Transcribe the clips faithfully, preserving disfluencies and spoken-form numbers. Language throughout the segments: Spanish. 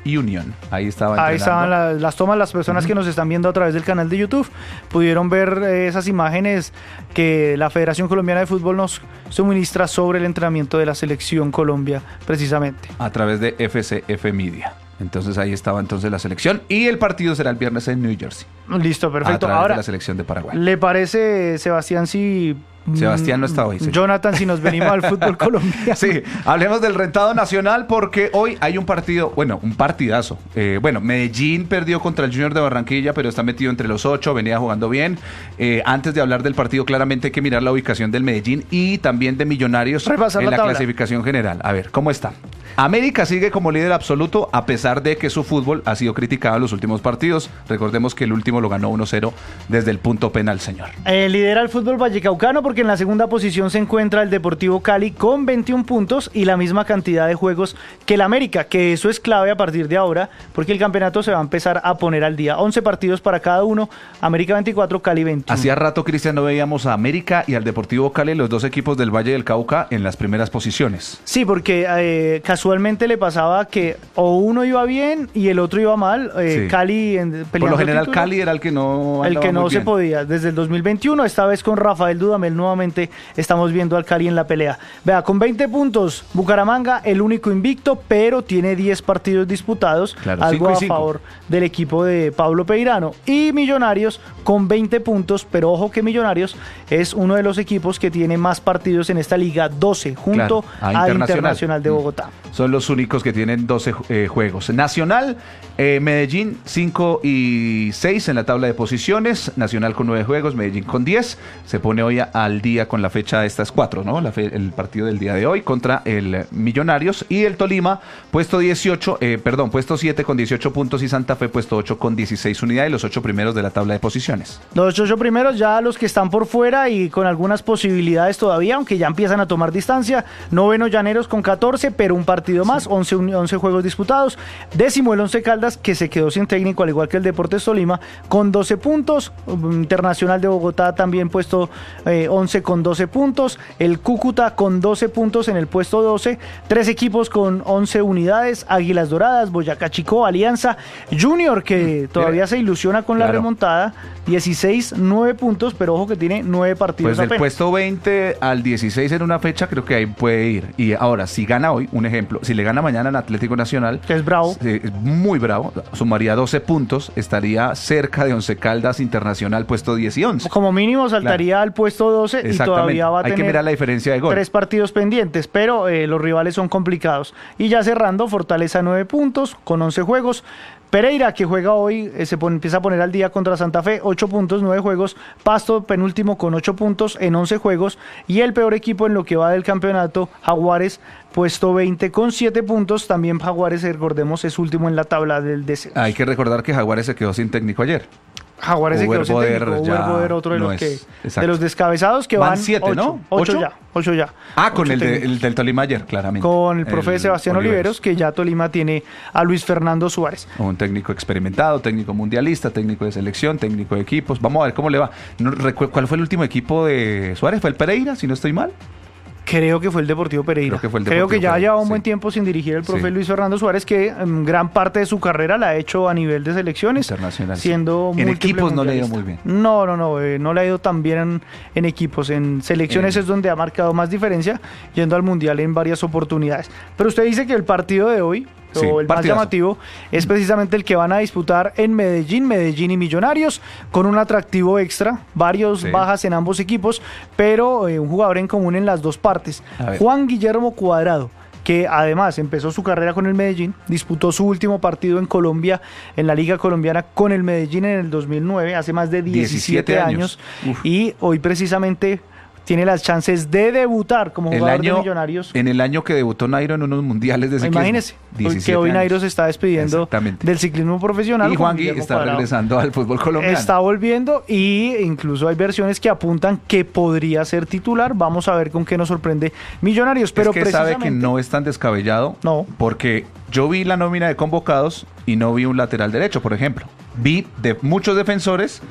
Union. Ahí estaba Ahí estaban la, las tomas, las personas uh-huh. que nos están viendo a través del canal de YouTube pudieron ver eh, esas imágenes que la Federación Colombiana de Fútbol nos suministra sobre el entrenamiento de la Selección Colombia, precisamente. A través de F C F Media. Entonces ahí estaba entonces la selección y el partido será el viernes en New Jersey. Listo, perfecto. A través Ahora, de la selección de Paraguay. ¿Le parece, Sebastián, si... Sebastián no está hoy. Sí. Jonathan, si nos venimos al fútbol colombiano. Sí, hablemos del rentado nacional porque hoy hay un partido, bueno, un partidazo. Eh, bueno, Medellín perdió contra el Junior de Barranquilla, pero está metido entre los ocho, venía jugando bien. Eh, antes de hablar del partido, claramente hay que mirar la ubicación del Medellín y también de Millonarios Repasar en la la tabla. clasificación general. A ver, ¿cómo está? América sigue como líder absoluto a pesar de que su fútbol ha sido criticado en los últimos partidos. Recordemos que el último lo ganó uno cero desde el punto penal, señor. Eh, lidera el fútbol vallecaucano porque en la segunda posición se encuentra el Deportivo Cali con veintiún puntos y la misma cantidad de juegos que el América, que eso es clave a partir de ahora porque el campeonato se va a empezar a poner al día. once partidos para cada uno, América veinticuatro, Cali veintiuno. Hacía rato, Cristian, no veíamos a América y al Deportivo Cali, los dos equipos del Valle del Cauca, en las primeras posiciones. Sí, porque eh, casualmente le pasaba que o uno iba bien y el otro iba mal. Eh, Sí. Cali en, peleando Por lo general, título, Cali era el que no el que andaba no muy se bien. podía. Desde el dos mil veintiuno, esta vez con Rafael Dudamel nuevamente estamos viendo al Cali en la pelea. Vea, con veinte puntos, Bucaramanga, el único invicto, pero tiene diez partidos disputados, Claro, algo cinco y a cinco. favor del equipo de Pablo Peirano. Y Millonarios con veinte puntos, pero ojo que Millonarios es uno de los equipos que tiene más partidos en esta liga, doce, junto Claro, a a Internacional. Internacional de Bogotá. Son los únicos que tienen doce eh, juegos. Nacional, eh, Medellín cinco y seis en la tabla de posiciones. Nacional con nueve juegos, Medellín con diez. Se pone hoy al día con la fecha de estas cuatro, ¿no? La fe, el partido del día de hoy contra el Millonarios. Y el Tolima, puesto dieciocho, eh, perdón, puesto siete con dieciocho puntos y Santa Fe, puesto ocho con dieciséis unidades, los ocho primeros de la tabla de posiciones. Los ocho primeros, ya los que están por fuera y con algunas posibilidades todavía, aunque ya empiezan a tomar distancia. Noveno Llaneros con catorce, pero un partido más, sí. once, once juegos disputados. Décimo el Once Caldas, que se quedó sin técnico, al igual que el Deportes Tolima, con doce puntos. Internacional de Bogotá también puesto eh, once con doce puntos. El Cúcuta con doce puntos en el puesto doce. Tres equipos con once unidades. Águilas Doradas, Boyacá Chicó, Alianza, Junior, que todavía Mira, se ilusiona con claro. la remontada. dieciséis, nueve puntos, pero ojo que tiene nueve partidos Pues del apenas. puesto veinte al dieciséis en una fecha, creo que ahí puede ir. Y ahora, si gana hoy, un ejemplo, si le gana mañana al Atlético Nacional, que es bravo, es muy bravo, sumaría doce puntos, estaría cerca de Once Caldas, Internacional, puesto diez y once. Como mínimo saltaría claro. al puesto doce y todavía va a Hay tener que mirar la diferencia de gol. tres partidos pendientes, pero eh, los rivales son complicados. Y ya cerrando, Fortaleza nueve puntos con once juegos. Pereira, que juega hoy, eh, se pone, empieza a poner al día contra Santa Fe, ocho puntos, nueve juegos. Pasto, penúltimo, con ocho puntos en once juegos. Y el peor equipo en lo que va del campeonato, Jaguares, puesto veinte con siete puntos. También Jaguares, recordemos, es último en la tabla del descenso. Hay que recordar que Jaguares se quedó sin técnico ayer. Jaguares se quedó sin técnico. Uber Boder, otro de, no los es, que, de los descabezados que van, van siete, ocho, ¿no? ocho, ocho ya, ocho ya. Ah, con ocho el, de, el del Tolima ayer, claramente. Con el profe el Sebastián Oliveros. Oliveros, que ya Tolima tiene a Luis Fernando Suárez. Un técnico experimentado, técnico mundialista, técnico de selección, técnico de equipos. Vamos a ver cómo le va. No, ¿Cuál fue el último equipo de Suárez? ¿Fue el Pereira, si no estoy mal? Creo que fue el Deportivo Pereira. Creo que, fue el Deportivo Creo que ya Pereira, lleva un sí. buen tiempo sin dirigir el profe sí. Luis Fernando Suárez, que en gran parte de su carrera la ha hecho a nivel de selecciones. Internacional. Siendo en equipos no le ha ido muy bien. No, no, no, eh, no le ha ido tan bien en, en equipos. En selecciones eh. es donde ha marcado más diferencia, yendo al Mundial en varias oportunidades. Pero usted dice que el partido de hoy, sí, o el partidazo. Más llamativo, es precisamente el que van a disputar en Medellín, Medellín y Millonarios, con un atractivo extra, varios sí. bajas en ambos equipos, pero eh, un jugador en común en las dos partes. Juan Guillermo Cuadrado, que además empezó su carrera con el Medellín, disputó su último partido en Colombia, en la Liga Colombiana con el Medellín en el dos mil nueve, hace más de diecisiete, diecisiete años, años y hoy precisamente tiene las chances de debutar como jugador el año, de Millonarios. En el año que debutó Nairo en unos mundiales de ciclismo. Imagínese, que hoy Nairo se está despidiendo del ciclismo profesional. Y Juangui está Cuadrado. regresando al fútbol colombiano. Está volviendo y incluso hay versiones que apuntan que podría ser titular. Vamos a ver con qué nos sorprende Millonarios. Pero es que sabe que no es tan descabellado. No. Porque yo vi la nómina de convocados y no vi un lateral derecho, por ejemplo. Vi de muchos defensores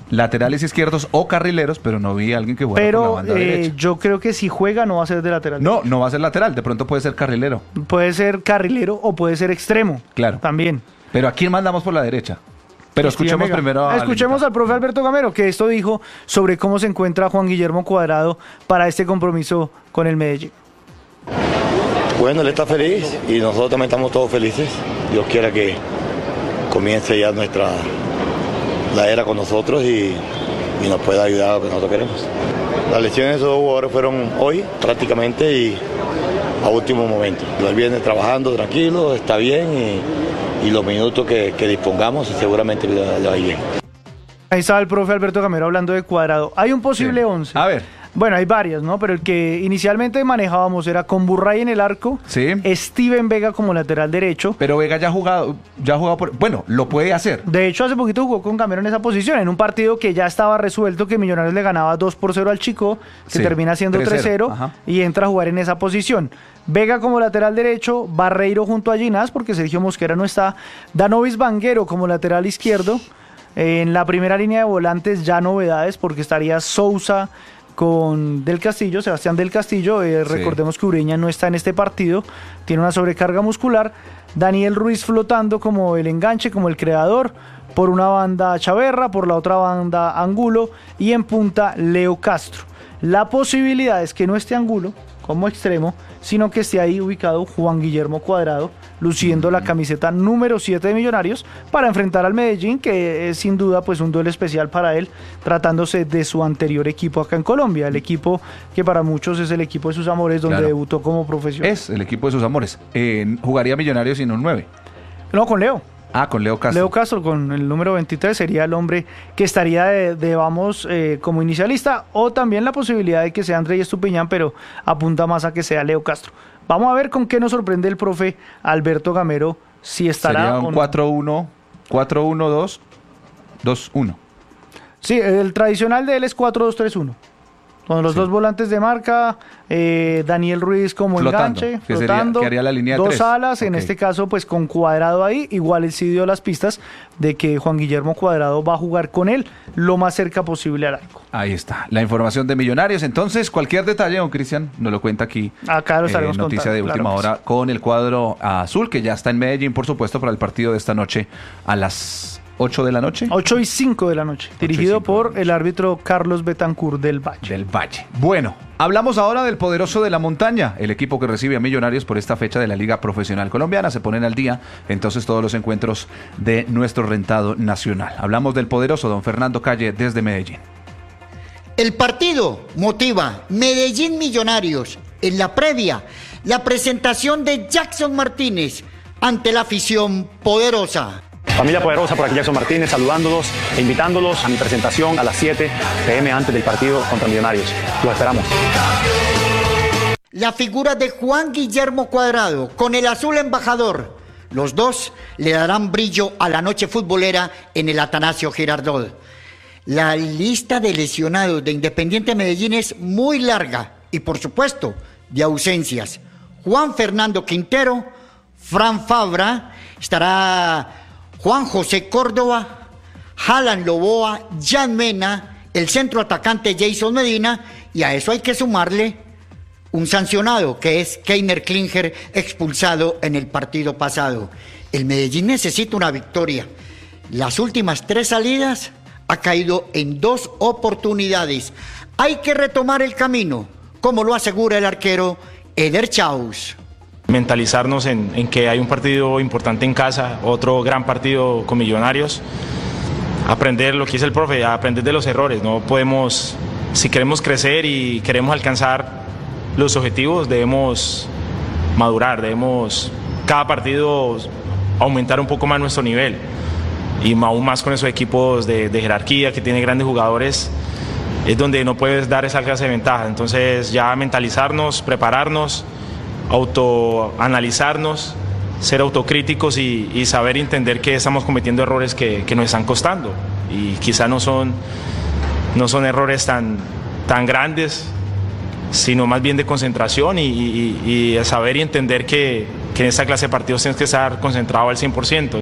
laterales izquierdos o carrileros, pero no vi a alguien que juegue pero, por la banda eh, derecha. Yo creo que si juega no va a ser de lateral. No, no va a ser lateral, de pronto puede ser carrilero. Puede ser carrilero o puede ser extremo. Claro. También. Pero ¿a quién mandamos por la derecha? Pero escuchemos primero a... Escuchemos al profe Alberto Gamero, que esto dijo sobre cómo se encuentra Juan Guillermo Cuadrado para este compromiso con el Medellín. Bueno, él está feliz y nosotros también estamos todos felices. Dios quiera que comience ya nuestra la era con nosotros y, y nos pueda ayudar a lo que nosotros queremos. Las lesiones de esos dos jugadores fueron hoy prácticamente y a último momento. Él viene trabajando tranquilo, está bien y, y los minutos que, que dispongamos seguramente le, le va a ir bien. Ahí estaba el profe Alberto Gamero hablando de Cuadrado. Hay un posible once. Sí. A ver. Bueno, hay varias, ¿no? Pero el que inicialmente manejábamos era con Burray en el arco, sí. Steven Vega como lateral derecho. Pero Vega ya ha jugado, ya ha jugado por... Bueno, lo puede hacer. De hecho, hace poquito jugó con Gamero en esa posición, en un partido que ya estaba resuelto, que Millonarios le ganaba dos por cero al Chico, que sí, termina siendo tres cero, y entra a jugar en esa posición. Vega como lateral derecho, Barreiro junto a Ginás, porque Sergio Mosquera no está, Danovis Vanguero como lateral izquierdo. En la primera línea de volantes ya novedades, porque estaría Sousa con Del Castillo, Sebastián Del Castillo, eh, sí. Recordemos que Ureña no está en este partido, tiene una sobrecarga muscular. Daniel Ruiz flotando como el enganche, como el creador, por una banda Chaverra, por la otra banda Angulo, y en punta Leo Castro. La posibilidad es que no esté Angulo como extremo, sino que esté ahí ubicado Juan Guillermo Cuadrado, luciendo la camiseta número siete de Millonarios, para enfrentar al Medellín, que es sin duda pues un duelo especial para él, tratándose de su anterior equipo acá en Colombia, el equipo que para muchos es el equipo de sus amores, donde claro. debutó como profesional. Es el equipo de sus amores. Eh, ¿Jugaría Millonarios sin un nueve? No, con Leo. Ah, con Leo Castro. Leo Castro con el número veintitrés sería el hombre que estaría de, de vamos eh, como inicialista, o también la posibilidad de que sea Andrés Estupiñán, pero apunta más a que sea Leo Castro. Vamos a ver con qué nos sorprende el profe Alberto Gamero, si estará... Sería un cuatro uno, cuatro uno dos, dos uno. Sí, el tradicional de él es cuatro dos tres uno. Con los sí. dos volantes de marca, eh, Daniel Ruiz como flotando, enganche, que flotando, sería, que haría la línea dos tres. alas, okay. En este caso pues con Cuadrado ahí, igual él sí dio las pistas de que Juan Guillermo Cuadrado va a jugar con él lo más cerca posible al arco. Ahí está, la información de Millonarios. Entonces, cualquier detalle, don Cristian, nos lo cuenta aquí. Acá lo estaremos eh, noticia contando, de última claro hora sí. Con el cuadro azul, que ya está en Medellín, por supuesto, para el partido de esta noche a las ocho de la noche. ocho y cinco de la noche, dirigido por el árbitro Carlos Betancur del Valle. Del Valle. Bueno, hablamos ahora del poderoso de la montaña, el equipo que recibe a Millonarios por esta fecha de la Liga Profesional Colombiana. Se ponen al día entonces todos los encuentros de nuestro rentado nacional. Hablamos del poderoso don Fernando Calle desde Medellín. El partido motiva Medellín Millonarios. En la previa, la presentación de Jackson Martínez ante la afición poderosa. Familia poderosa, por aquí Jackson Martínez, saludándolos e invitándolos a mi presentación a las siete pe eme antes del partido contra Millonarios. Los esperamos. La figura de Juan Guillermo Cuadrado con el azul embajador. Los dos le darán brillo a la noche futbolera en el Atanasio Girardot. La lista de lesionados de Independiente Medellín es muy larga y, por supuesto, de ausencias. Juan Fernando Quintero, Fran Fabra, estará Juan José Córdoba, Alan Loboa, Jan Mena, el centro atacante Jason Medina, y a eso hay que sumarle un sancionado, que es Keiner Klinger, expulsado en el partido pasado. El Medellín necesita una victoria. Las últimas tres salidas ha caído en dos oportunidades. Hay que retomar el camino, como lo asegura el arquero Eder Chaus. Mentalizarnos en, en que hay un partido importante en casa, otro gran partido con Millonarios. Aprender lo que dice el profe, aprender de los errores. No podemos, si queremos crecer y queremos alcanzar los objetivos, debemos madurar, debemos cada partido aumentar un poco más nuestro nivel. Y aún más con esos equipos de, de jerarquía que tienen grandes jugadores, es donde no puedes dar esa clase de ventaja. Entonces ya mentalizarnos, prepararnos, autoanalizarnos, ser autocríticos y, y saber entender que estamos cometiendo errores que, que nos están costando. Y quizá no son, no son errores tan, tan grandes, sino más bien de concentración y, y, y saber y entender que, que en esta clase de partidos tienes que estar concentrado al cien por ciento.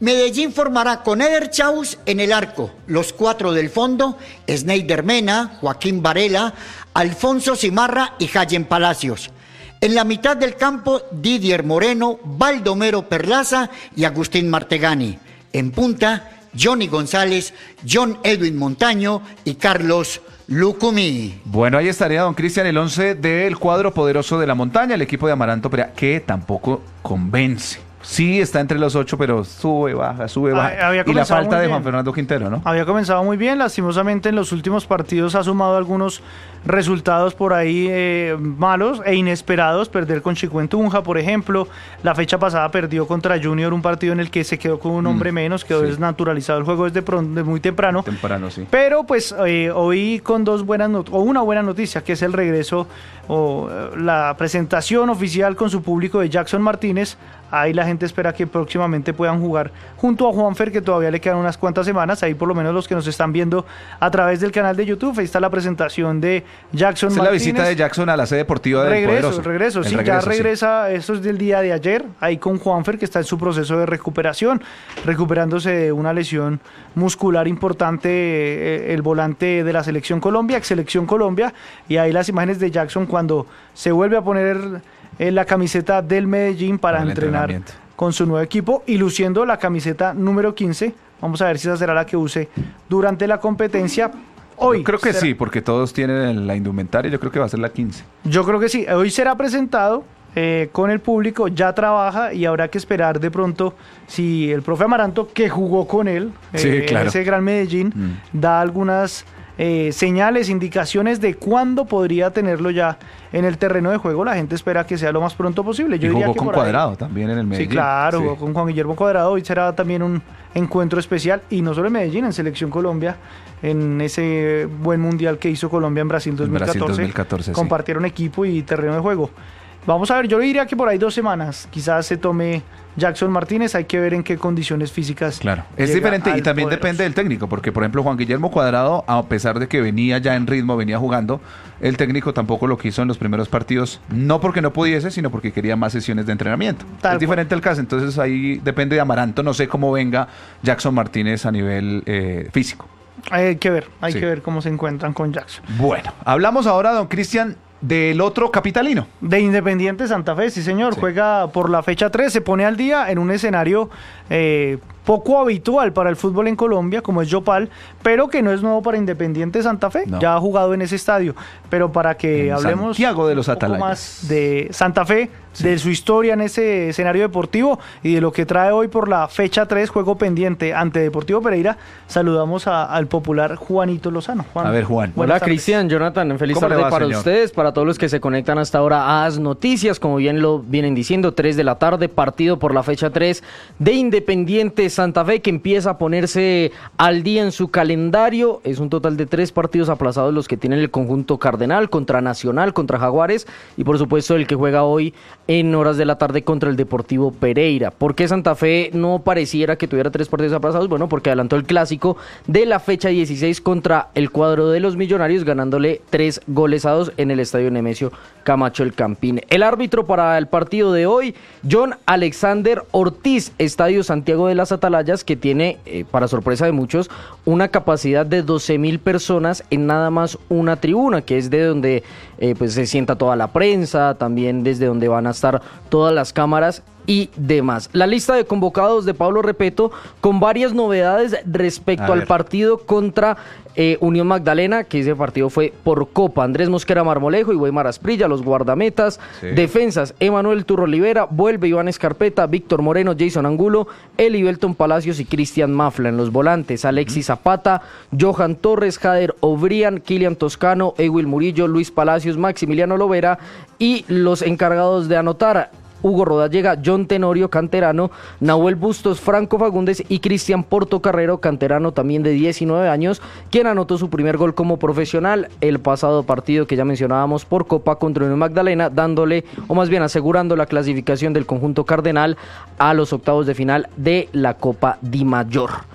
Medellín formará con Eder Chaus en el arco, los cuatro del fondo, Sneider Mena, Joaquín Varela, Alfonso Cimarra y Jayen Palacios. En la mitad del campo, Didier Moreno, Baldomero Perlaza y Agustín Martegani. En punta, Johnny González, John Edwin Montaño y Carlos Lucumí. Bueno, ahí estaría, don Cristian, el once del cuadro poderoso de la montaña, el equipo de Amaranto Perea, que tampoco convence. Sí, está entre los ocho, pero sube, baja, sube, baja. Había y la falta de bien. Juan Fernando Quintero, ¿no? Había comenzado muy bien, lastimosamente en los últimos partidos ha sumado algunos resultados por ahí eh, malos e inesperados. Perder con Chicuentunja, por ejemplo. La fecha pasada perdió contra Junior, un partido en el que se quedó con un hombre mm, menos, quedó sí. desnaturalizado el juego desde pronto, de muy temprano. Temprano, sí. Pero pues eh, hoy con dos buenas not- o una buena noticia, que es el regreso o eh, la presentación oficial con su público de Jackson Martínez. Ahí la gente espera que próximamente puedan jugar junto a Juanfer, que todavía le quedan unas cuantas semanas. Ahí por lo menos los que nos están viendo a través del canal de YouTube, ahí está la presentación de Jackson Esa Martínez. Es la visita de Jackson a la sede deportiva del regreso, Poderoso. Regreso, el sí, regreso, ya regresa, sí. Eso es del día de ayer, ahí con Juanfer, que está en su proceso de recuperación, recuperándose de una lesión muscular importante, eh, el volante de la Selección Colombia, ex Selección Colombia, y ahí las imágenes de Jackson cuando se vuelve a poner en la camiseta del Medellín para, para entrenar con su nuevo equipo y luciendo la camiseta número quince. Vamos a ver si esa será la que use durante la competencia. Hoy yo creo que será... sí, porque todos tienen la indumentaria, yo creo que va a ser la quince. Yo creo que sí, hoy será presentado eh, con el público, ya trabaja y habrá que esperar de pronto si el profe Amaranto, que jugó con él eh, sí, claro. en ese Gran Medellín, mm. da algunas... Eh, señales, indicaciones de cuándo podría tenerlo ya en el terreno de juego. La gente espera que sea lo más pronto posible. Yo y diría jugó que con Cuadrado ahí, también en el Medellín. Sí, claro, sí. Jugó con Juan Guillermo Cuadrado. Hoy será también un encuentro especial, y no solo en Medellín, en Selección Colombia, en ese buen mundial que hizo Colombia en Brasil dos mil catorce. En Brasil dos mil catorce compartieron sí. equipo y terreno de juego. Vamos a ver, yo diría que por ahí dos semanas quizás se tome Jackson Martínez, hay que ver en qué condiciones físicas. Claro, es diferente y también poderoso. Depende del técnico, porque por ejemplo Juan Guillermo Cuadrado, a pesar de que venía ya en ritmo, venía jugando, el técnico tampoco lo quiso en los primeros partidos, no porque no pudiese, sino porque quería más sesiones de entrenamiento. Tal es diferente cual. El caso, entonces ahí depende de Amaranto, no sé cómo venga Jackson Martínez a nivel eh, físico. Hay que ver, hay sí. que ver cómo se encuentran con Jackson. Bueno, hablamos ahora, don Cristian, del otro capitalino. De Independiente Santa Fe, sí señor, sí. Juega por la fecha tres, se pone al día en un escenario eh, poco habitual para el fútbol en Colombia, como es Yopal, pero que no es nuevo para Independiente Santa Fe, no. Ya ha jugado en ese estadio, pero para que en hablemos Santiago de los un poco Atalayas. Más de Santa Fe, sí. De su historia en ese escenario deportivo y de lo que trae hoy por la fecha tres, juego pendiente ante Deportivo Pereira, saludamos a, al popular Juanito Lozano. Juan, a ver, Juan. Hola, Cristian, Jonathan, feliz tarde va, para señor? Ustedes, para todos los que se conectan hasta ahora a As Noticias, como bien lo vienen diciendo, tres de la tarde, partido por la fecha tres de Independiente Santa Fe, que empieza a ponerse al día en su calendario. Es un total de tres partidos aplazados los que tiene el conjunto cardenal, contra Nacional, contra Jaguares y por supuesto el que juega hoy en horas de la tarde contra el Deportivo Pereira. ¿Por qué Santa Fe no pareciera que tuviera tres partidos aplazados? Bueno, porque adelantó el clásico de la fecha dieciséis contra el cuadro de los Millonarios, ganándole tres goles a dos en el estadio Nemesio Camacho El Campín. El árbitro para el partido de hoy, John Alexander Ortiz, Estadio Santiago de las Atalayas, que tiene, eh, para sorpresa de muchos, una capacidad de doce mil personas en nada más una tribuna, que es de donde eh, pues se sienta toda la prensa, también desde donde van a estar todas las cámaras y demás. La lista de convocados de Pablo Repeto con varias novedades respecto al partido contra eh, Unión Magdalena, que ese partido fue por Copa. Andrés Mosquera Marmolejo y Weimar Asprilla, los guardametas. Sí. Defensas, Emanuel Turro Olivera, vuelve Iván Escarpeta, Víctor Moreno, Jason Angulo, Eli Belton Palacios y Cristian Mafla. En los volantes, Alexis Zapata, Johan Torres, Jader Obrian, Kilian Toscano, Ewil Murillo, Luis Palacios, Maximiliano Lovera, y los encargados de anotar, Hugo Rodallega, John Tenorio, canterano, Nahuel Bustos, Franco Fagundes y Cristian Portocarrero, canterano también de diecinueve años, quien anotó su primer gol como profesional el pasado partido que ya mencionábamos por Copa contra Unión Magdalena, dándole, o más bien asegurando la clasificación del conjunto cardenal a los octavos de final de la Copa Di Mayor.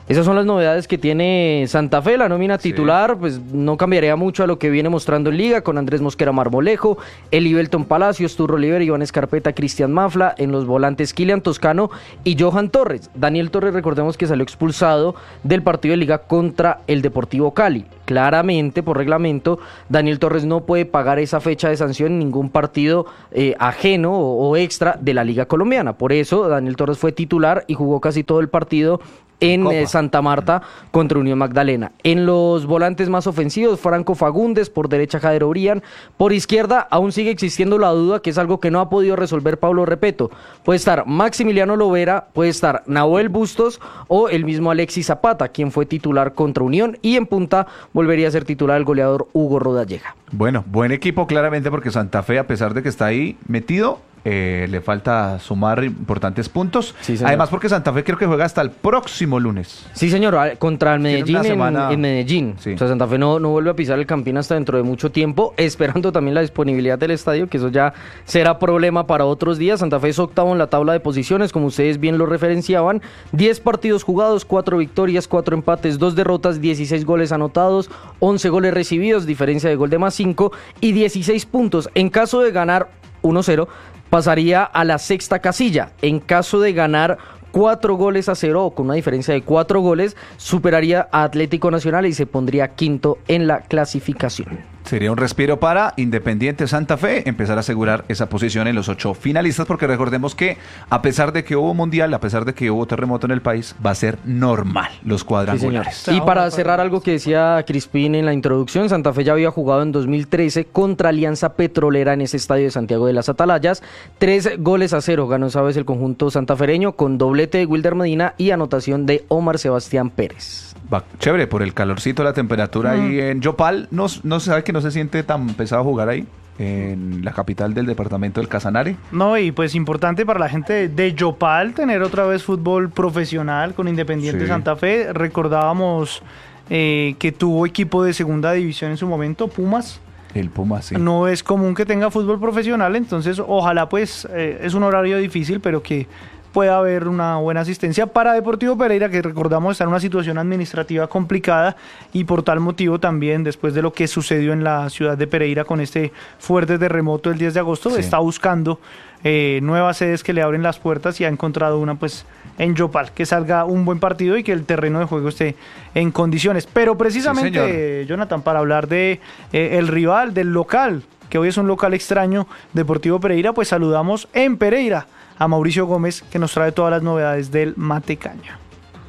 Esas son las novedades que tiene Santa Fe. La nómina titular, sí, pues no cambiaría mucho a lo que viene mostrando en Liga, con Andrés Mosquera Marmolejo, Elibelton Palacios, Turro Oliver, Iván Escarpeta, Cristian Mafla, en los volantes Kilian Toscano y Johan Torres. Daniel Torres, recordemos que salió expulsado del partido de Liga contra el Deportivo Cali. Claramente, por reglamento, Daniel Torres no puede pagar esa fecha de sanción en ningún partido eh, ajeno o, o extra de la Liga Colombiana. Por eso, Daniel Torres fue titular y jugó casi todo el partido en eh, Santa Marta contra Unión Magdalena. En los volantes más ofensivos, Franco Fagundes, por derecha Jader Obrián, por izquierda aún sigue existiendo la duda, que es algo que no ha podido resolver Pablo Repeto. Puede estar Maximiliano Lovera, puede estar Nahuel Bustos o el mismo Alexis Zapata, quien fue titular contra Unión, y en punta volvería a ser titular el goleador Hugo Rodallega. Bueno, buen equipo claramente, porque Santa Fe, a pesar de que está ahí metido, Eh, le falta sumar importantes puntos. Sí, además, porque Santa Fe creo que juega hasta el próximo lunes. Sí, señor, contra el Medellín semana... en, en Medellín. Sí. O sea, Santa Fe no, no vuelve a pisar el Campín hasta dentro de mucho tiempo, esperando también la disponibilidad del estadio, que eso ya será problema para otros días. Santa Fe es octavo en la tabla de posiciones, como ustedes bien lo referenciaban. diez partidos jugados, cuatro victorias, cuatro empates, dos derrotas, dieciséis goles anotados, once goles recibidos, diferencia de gol de más cinco y dieciséis puntos. En caso de ganar uno cero, pasaría a la sexta casilla. En caso de ganar cuatro goles a cero o con una diferencia de cuatro goles, superaría a Atlético Nacional y se pondría quinto en la clasificación. Sería un respiro para Independiente Santa Fe empezar a asegurar esa posición en los ocho finalistas, porque recordemos que a pesar de que hubo mundial, a pesar de que hubo terremoto en el país, va a ser normal los cuadrangulares. Sí, y para cerrar algo que decía Crispín en la introducción, Santa Fe ya había jugado en dos mil trece contra Alianza Petrolera en ese estadio de Santiago de las Atalayas. Tres goles a cero ganó esa vez el conjunto santafereño, con doblete de Wilder Medina y anotación de Omar Sebastián Pérez. Va chévere por el calorcito, la temperatura mm. ahí en Yopal. No, no se sabe que no se siente tan pesado jugar ahí, en la capital del departamento del Casanare. No, y pues importante para la gente de Yopal tener otra vez fútbol profesional con Independiente sí. Santa Fe. Recordábamos eh, que tuvo equipo de segunda división en su momento, Pumas. El Pumas, sí. No es común que tenga fútbol profesional, entonces ojalá pues eh, es un horario difícil, pero que pueda haber una buena asistencia para Deportivo Pereira, que recordamos está en una situación administrativa complicada, y por tal motivo también, después de lo que sucedió en la ciudad de Pereira con este fuerte terremoto el diez de agosto, sí. está buscando eh, nuevas sedes que le abren las puertas, y ha encontrado una pues en Yopal, que salga un buen partido y que el terreno de juego esté en condiciones. Pero precisamente, sí, Jonathan, para hablar de eh, el rival, del local, que hoy es un local extraño, Deportivo Pereira, pues saludamos en Pereira a Mauricio Gómez, que nos trae todas las novedades del Matecaña.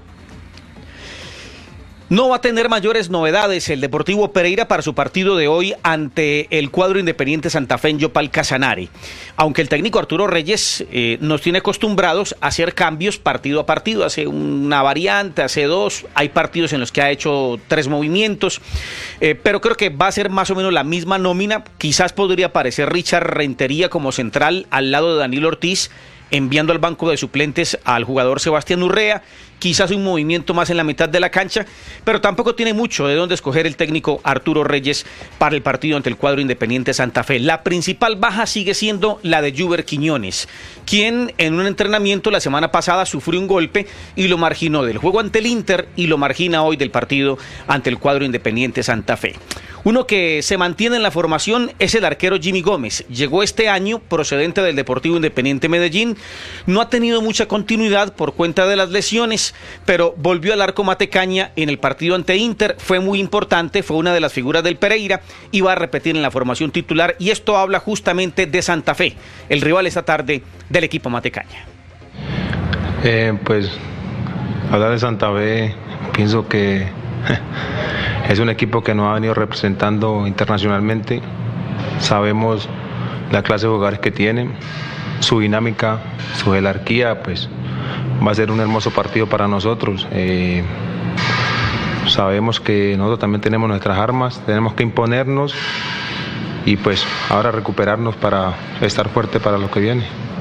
No va a tener mayores novedades el Deportivo Pereira para su partido de hoy ante el cuadro Independiente Santa Fe en Yopal Casanare. Aunque el técnico Arturo Reyes eh, nos tiene acostumbrados a hacer cambios partido a partido, hace una variante, hace dos, hay partidos en los que ha hecho tres movimientos, eh, pero creo que va a ser más o menos la misma nómina. Quizás podría aparecer Richard Rentería como central al lado de Danilo Ortiz, enviando al banco de suplentes al jugador Sebastián Urrea, quizás un movimiento más en la mitad de la cancha, pero tampoco tiene mucho de dónde escoger el técnico Arturo Reyes para el partido ante el cuadro Independiente Santa Fe. La principal baja sigue siendo la de Juber Quiñones, quien en un entrenamiento la semana pasada sufrió un golpe y lo marginó del juego ante el Inter y lo margina hoy del partido ante el cuadro Independiente Santa Fe. Uno que se mantiene en la formación es el arquero Jimmy Gómez. Llegó este año procedente del Deportivo Independiente Medellín. No ha tenido mucha continuidad por cuenta de las lesiones, pero volvió al arco Matecaña en el partido ante Inter. Fue muy importante, fue una de las figuras del Pereira y va a repetir en la formación titular. Y esto habla justamente de Santa Fe, el rival esta tarde del equipo Matecaña. Eh, pues hablar de Santa Fe, pienso que es un equipo que nos ha venido representando internacionalmente. Sabemos la clase de jugadores que tienen, su dinámica, su jerarquía, pues va a ser un hermoso partido para nosotros. Eh, sabemos que nosotros también tenemos nuestras armas, tenemos que imponernos y pues ahora recuperarnos para estar fuerte para lo que viene.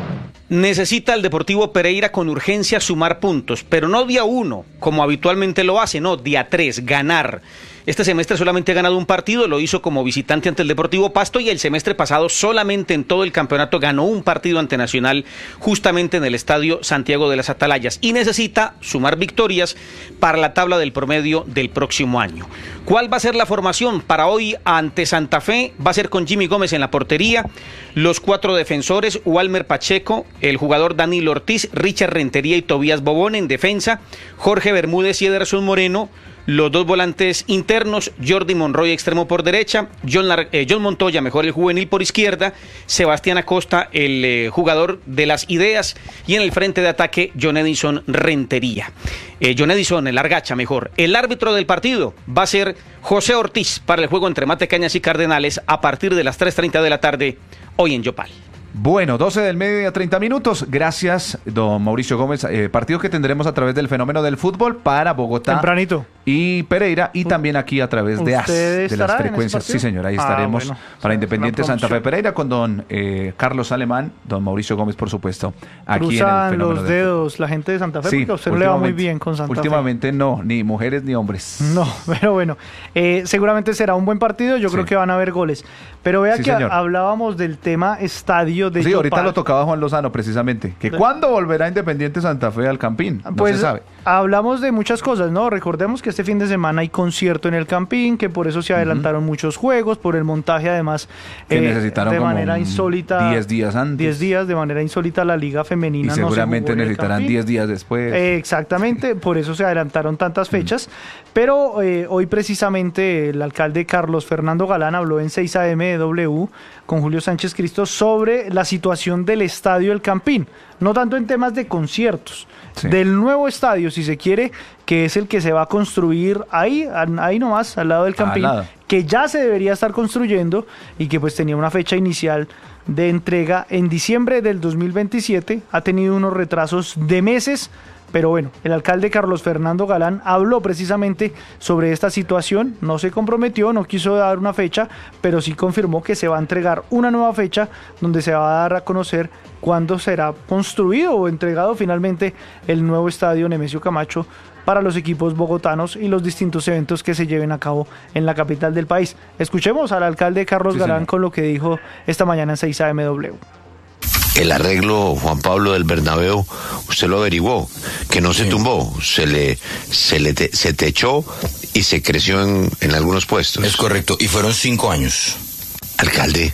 Necesita el Deportivo Pereira con urgencia sumar puntos, pero no día uno, como habitualmente lo hace, no, día tres, ganar. Este semestre solamente ha ganado un partido, lo hizo como visitante ante el Deportivo Pasto, y el semestre pasado solamente en todo el campeonato ganó un partido ante Nacional, justamente en el Estadio Santiago de las Atalayas, y necesita sumar victorias para la tabla del promedio del próximo año. ¿Cuál va a ser la formación para hoy ante Santa Fe? Va a ser con Jimmy Gómez en la portería, los cuatro defensores, Walmer Pacheco, el jugador Danilo Ortiz, Richard Rentería y Tobías Bobón en defensa, Jorge Bermúdez y Ederson Moreno, los dos volantes internos, Jordi Monroy extremo por derecha, John, Lar eh, John Montoya, mejor el juvenil por izquierda, Sebastián Acosta, el eh, jugador de las ideas, y en el frente de ataque, John Edison Rentería. Eh, John Edison, el Argacha, mejor. El árbitro del partido va a ser José Ortiz para el juego entre Matecañas y Cardenales a partir de las tres treinta de la tarde, hoy en Yopal. Bueno, doce del mediodía, treinta minutos. Gracias, don Mauricio Gómez. Eh, partido que tendremos a través del Fenómeno del Fútbol para Bogotá. Tempranito. Y Pereira, y también aquí a través de A S, de las frecuencias. Sí, señor, ahí estaremos ah, bueno, para Independiente Santa Fe Pereira con don eh, Carlos Alemán, don Mauricio Gómez, por supuesto, aquí Cruzan en el Fenómeno los dedos la gente de Santa Fe, sí, porque a usted le va muy bien con Santa últimamente Fe. Últimamente no, ni mujeres ni hombres. No, pero bueno, eh, seguramente será un buen partido, yo sí. creo que van a haber goles. Pero vea sí, que señor. hablábamos del tema estadio de Sí, Yopal. Ahorita lo tocaba Juan Lozano precisamente, que ¿cuándo volverá Independiente Santa Fe al Campín? No pues, se sabe. Hablamos de muchas cosas, ¿no? Recordemos que este fin de semana hay concierto en el Campín, que por eso se adelantaron uh-huh. muchos juegos, por el montaje además que eh, necesitaron de manera insólita. diez días antes. diez días, de manera insólita la Liga Femenina. Y seguramente no se necesitarán diez días después. Eh, exactamente, por eso se adelantaron tantas fechas. Uh-huh. Pero eh, hoy precisamente el alcalde Carlos Fernando Galán habló en seis A M de W con Julio Sánchez Cristo sobre la situación del estadio El Campín. No tanto en temas de conciertos, sí. del nuevo estadio, si se quiere, que es el que se va a construir ahí, ahí nomás, al lado del Campín, lado. que ya se debería estar construyendo y que pues tenía una fecha inicial de entrega en diciembre del dos mil veintisiete, ha tenido unos retrasos de meses, pero bueno, el alcalde Carlos Fernando Galán habló precisamente sobre esta situación, no se comprometió, no quiso dar una fecha, pero sí confirmó que se va a entregar una nueva fecha donde se va a dar a conocer cuándo será construido o entregado finalmente el nuevo estadio Nemesio Camacho para los equipos bogotanos y los distintos eventos que se lleven a cabo en la capital del país. Escuchemos al alcalde Carlos sí, Galán señor. con lo que dijo esta mañana en seis A M W. El arreglo, Juan Pablo, del Bernabéu, usted lo averiguó, que no se sí. tumbó, se le se le te, se techó y se creció en, en algunos puestos. Es correcto, y fueron cinco años. Alcalde,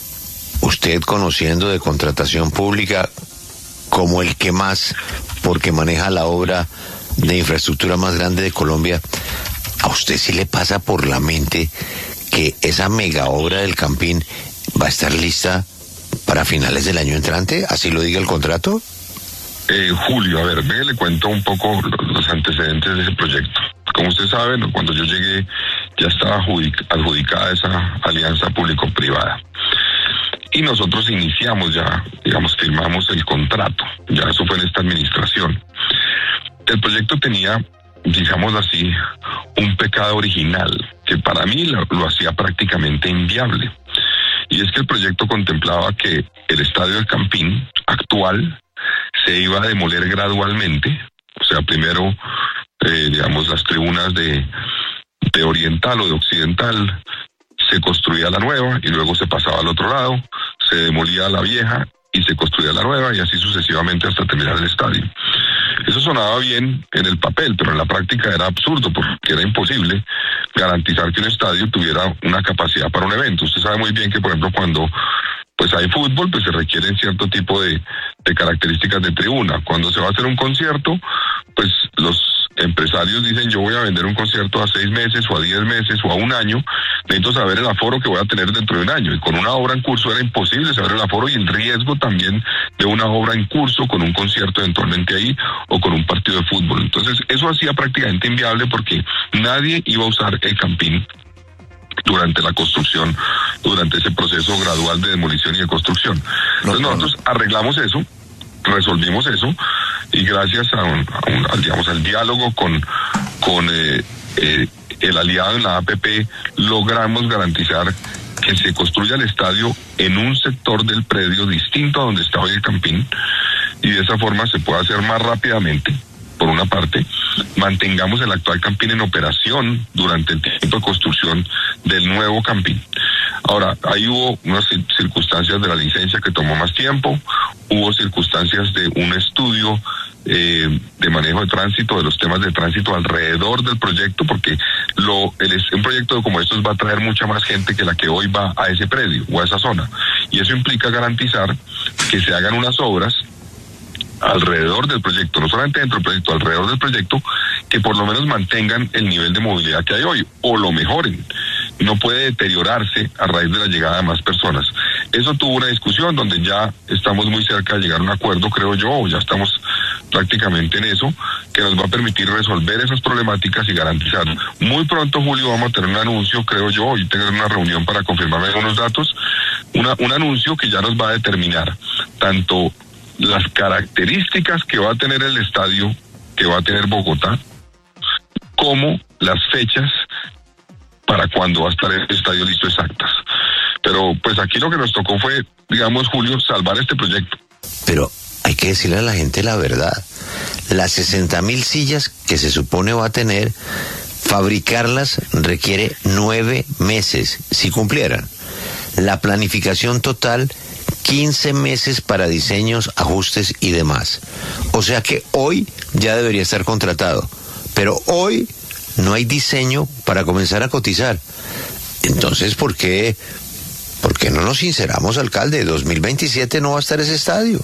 usted conociendo de contratación pública como el que más, porque maneja la obra de infraestructura más grande de Colombia, ¿a usted sí le pasa por la mente que esa mega obra del Campín va a estar lista para finales del año entrante? ¿Así lo diga el contrato? Eh, Julio, a ver, ve, le cuento un poco los antecedentes de ese proyecto. Como usted sabe, ¿no? Cuando yo llegué ya estaba adjudicada esa alianza público-privada. Y nosotros iniciamos ya, digamos, firmamos el contrato. Ya eso fue en esta administración. El proyecto tenía, digamos así, un pecado original, que para mí lo, lo hacía prácticamente inviable. Y es que el proyecto contemplaba que el estadio del Campín actual se iba a demoler gradualmente. O sea, primero, eh, digamos, las tribunas de, de oriental o de occidental, se construía la nueva y luego se pasaba al otro lado, se demolía la vieja y se construía la nueva y así sucesivamente hasta terminar el estadio. Eso sonaba bien en el papel, pero en la práctica era absurdo porque era imposible garantizar que un estadio tuviera una capacidad para un evento. Usted sabe muy bien que, por ejemplo, cuando pues hay fútbol, pues se requieren cierto tipo de, de características de tribuna. Cuando se va a hacer un concierto, pues los empresarios dicen, yo voy a vender un concierto a seis meses o a diez meses o a un año, necesito saber el aforo que voy a tener dentro de un año. Y con una obra en curso era imposible saber el aforo y el riesgo también de una obra en curso con un concierto eventualmente ahí o con un partido de fútbol. Entonces eso hacía prácticamente inviable porque nadie iba a usar el Campín durante la construcción, durante ese proceso gradual de demolición y de construcción. Entonces nosotros arreglamos eso, resolvimos eso, y gracias a, un, a, un, a digamos, al diálogo con, con eh, eh, el aliado en la A P P, logramos garantizar que se construya el estadio en un sector del predio distinto a donde está hoy el Campín, y de esa forma se pueda hacer más rápidamente. Por una parte, mantengamos el actual Campín en operación durante el tiempo de construcción del nuevo Campín. Ahora, ahí hubo unas circunstancias de la licencia que tomó más tiempo, hubo circunstancias de un estudio eh, de manejo de tránsito, de los temas de tránsito alrededor del proyecto, porque lo el, un proyecto como estos va a traer mucha más gente que la que hoy va a ese predio o a esa zona. Y eso implica garantizar que se hagan unas obras alrededor del proyecto, no solamente dentro del proyecto, alrededor del proyecto, que por lo menos mantengan el nivel de movilidad que hay hoy, o lo mejoren. No puede deteriorarse a raíz de la llegada de más personas. Eso tuvo una discusión donde ya estamos muy cerca de llegar a un acuerdo, creo yo, o ya estamos prácticamente en eso, que nos va a permitir resolver esas problemáticas y garantizar. Muy pronto, Julio, vamos a tener un anuncio, creo yo, hoy tener una reunión para confirmarme algunos datos, una, un anuncio que ya nos va a determinar tanto las características que va a tener el estadio, que va a tener Bogotá, como las fechas para cuando va a estar el estadio listo exactas. Pero pues aquí lo que nos tocó fue, digamos, Julio, salvar este proyecto. Pero hay que decirle a la gente la verdad. Las sesenta mil sillas que se supone va a tener, fabricarlas requiere nueve meses, si cumplieran. La planificación total, quince meses para diseños, ajustes y demás. O sea que hoy ya debería estar contratado, pero hoy no hay diseño para comenzar a cotizar. Entonces, ¿por qué, por qué no nos sinceramos, alcalde? dos mil veintisiete no va a estar ese estadio.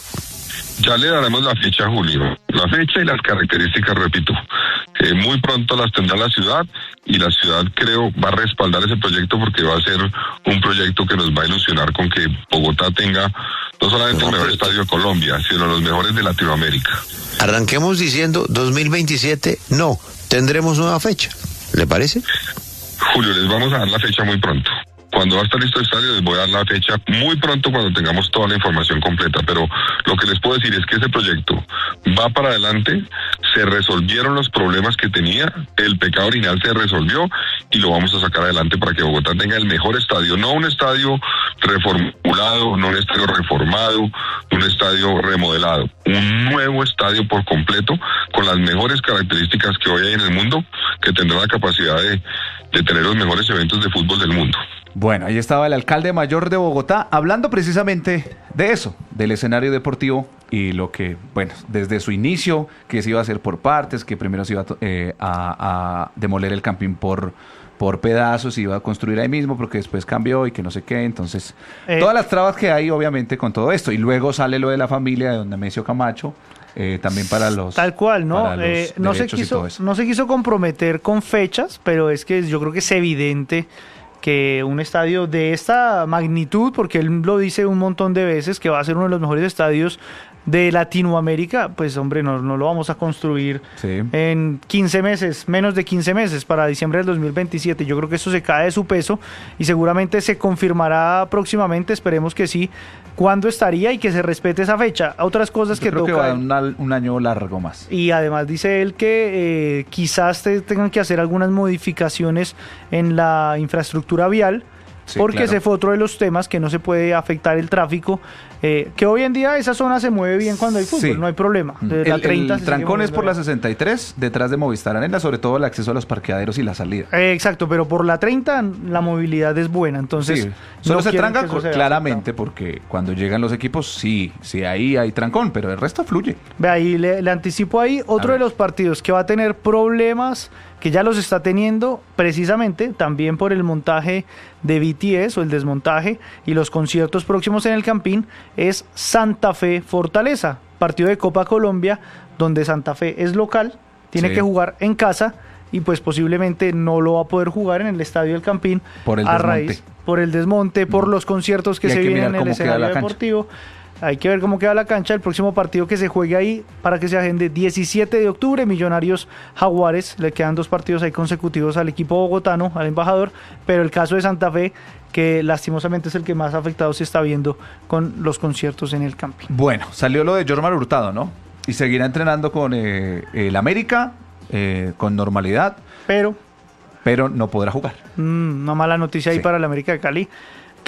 Ya le daremos la fecha, Julio. La fecha y las características, repito. Eh, muy pronto las tendrá la ciudad, y la ciudad, creo, va a respaldar ese proyecto porque va a ser un proyecto que nos va a ilusionar con que Bogotá tenga no solamente el mejor estadio de Colombia, sino los mejores de Latinoamérica. Arranquemos diciendo dos mil veintisiete, no, tendremos nueva fecha. ¿Le parece? Julio, les vamos a dar la fecha muy pronto. Cuando va a estar listo el estadio les voy a dar la fecha muy pronto cuando tengamos toda la información completa, pero lo que les puedo decir es que ese proyecto va para adelante, se resolvieron los problemas que tenía, el pecado original se resolvió y lo vamos a sacar adelante para que Bogotá tenga el mejor estadio, no un estadio reformulado, no un estadio reformado, un estadio remodelado, un nuevo estadio por completo con las mejores características que hoy hay en el mundo, que tendrá la capacidad de, de tener los mejores eventos de fútbol del mundo. Bueno, ahí estaba el alcalde mayor de Bogotá hablando precisamente de eso, del escenario deportivo y lo que, bueno, desde su inicio, que se iba a hacer por partes, que primero se iba eh, a, a demoler el Campín por, por pedazos, se iba a construir ahí mismo, porque después cambió y que no sé qué, entonces, eh, todas las trabas que hay obviamente con todo esto, y luego sale lo de la familia de don Nemesio Camacho, eh, también para los... Tal cual, ¿no? Eh, no, se quiso, no se quiso comprometer con fechas, pero es que yo creo que es evidente que un estadio de esta magnitud, porque él lo dice un montón de veces, que va a ser uno de los mejores estadios de Latinoamérica, pues hombre, no, no lo vamos a construir sí. en quince meses, menos de quince meses, para diciembre del dos mil veintisiete. Yo creo que eso se cae de su peso y seguramente se confirmará próximamente, esperemos que sí, cuándo estaría y que se respete esa fecha. Otras cosas Yo que creo toca... que va a un, un año largo más. Y además dice él que eh, quizás te tengan que hacer algunas modificaciones en la infraestructura vial, sí, porque claro. ese fue otro de los temas, que no se puede afectar el tráfico, eh, que hoy en día esa zona se mueve bien cuando hay fútbol, sí. no hay problema. De la el, treinta el trancón es por la sesenta y tres, detrás de Movistar Arena, sobre todo el acceso a los parqueaderos y la salida. Eh, exacto, pero por la treinta la movilidad es buena, entonces... Sí. Solo no se tranca claramente afectado. Porque cuando llegan los equipos, sí, sí, ahí hay trancón, pero el resto fluye. Ve ahí, le, le anticipo ahí, otro de los partidos que va a tener problemas, que ya los está teniendo precisamente también por el montaje de B T S o el desmontaje y los conciertos próximos en el Campín, es Santa Fe Fortaleza, partido de Copa Colombia donde Santa Fe es local, tiene sí. que jugar en casa y pues posiblemente no lo va a poder jugar en el estadio del Campín por el a desmonte. raíz por el desmonte, por los conciertos que se vienen en el escenario deportivo. Hay que ver cómo queda la cancha. El próximo partido que se juegue ahí, para que se agende, diecisiete de octubre, Millonarios Jaguares. Le quedan dos partidos ahí consecutivos al equipo bogotano, al embajador, pero el caso de Santa Fe, que lastimosamente es el que más afectado se está viendo con los conciertos en el Campín. Bueno, salió lo de Jormar Hurtado, ¿no? Y seguirá entrenando con eh, el América, eh, con normalidad. Pero... Pero no podrá jugar. Mm, una mala noticia ahí sí. para el América de Cali.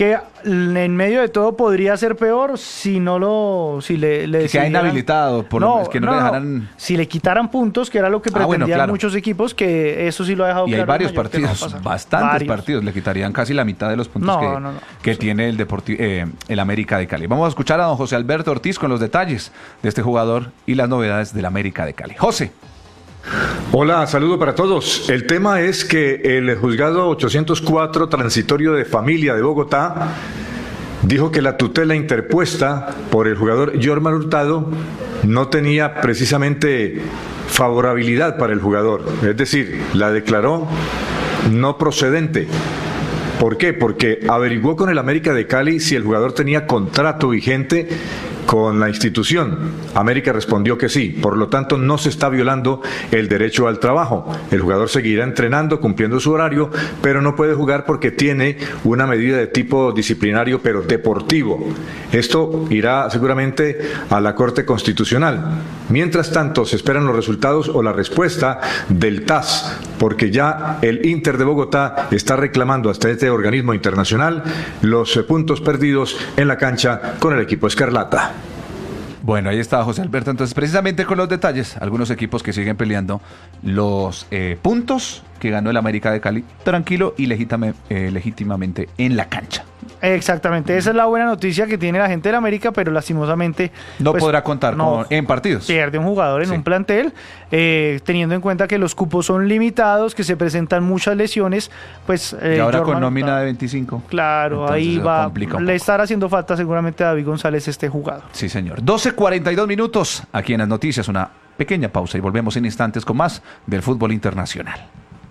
que en medio de todo podría ser peor si no lo si le, le que queda inhabilitado por no, lo, es que no, no le dejaran no. Si le quitaran puntos, que era lo que ah, pretendían bueno, claro. muchos equipos, que eso sí lo ha dejado y claro. hay varios mayor, partidos, no bastantes varios. partidos, le quitarían casi la mitad de los puntos no, que, no, no. que tiene el Deporti- eh, el América de Cali. Vamos a escuchar a don José Alberto Ortiz con los detalles de este jugador y las novedades del América de Cali. José. Hola, saludo para todos. El tema es que el juzgado ochocientos cuatro transitorio de familia de Bogotá dijo que la tutela interpuesta por el jugador Jorman Hurtado no tenía precisamente favorabilidad para el jugador, es decir, la declaró no procedente. ¿Por qué? Porque averiguó con el América de Cali si el jugador tenía contrato vigente con la institución. América respondió que sí, por lo tanto no se está violando el derecho al trabajo. El jugador seguirá entrenando, cumpliendo su horario, pero no puede jugar porque tiene una medida de tipo disciplinario, pero deportivo. Esto irá seguramente a la Corte Constitucional. Mientras tanto, se esperan los resultados o la respuesta del T A S, porque ya el Inter de Bogotá está reclamando hasta este organismo internacional los puntos perdidos en la cancha con el equipo Escarlata. Bueno, ahí está José Alberto. Entonces, precisamente con los detalles, algunos equipos que siguen peleando los eh, puntos que ganó el América de Cali, tranquilo y legítime, eh, legítimamente en la cancha. Exactamente, esa es la buena noticia que tiene la gente del América, pero lastimosamente no pues, podrá contar no, con, en partidos. Pierde un jugador en sí. un plantel, eh, teniendo en cuenta que los cupos son limitados, que se presentan muchas lesiones, pues... Eh, y ahora Jorman con nómina está, de veinticinco. Claro, entonces ahí va, le estará haciendo falta seguramente a David González este jugador. Sí, señor. doce cuarenta y dos minutos, aquí en las noticias, una pequeña pausa y volvemos en instantes con más del fútbol internacional.